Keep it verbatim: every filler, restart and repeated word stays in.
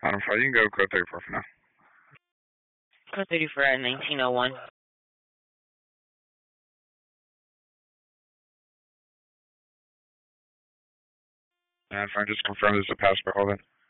Adam five, you can go code thirty-four for now. Code thirty-four at nineteen oh one. Adam five, just confirm this is a passport, hold on.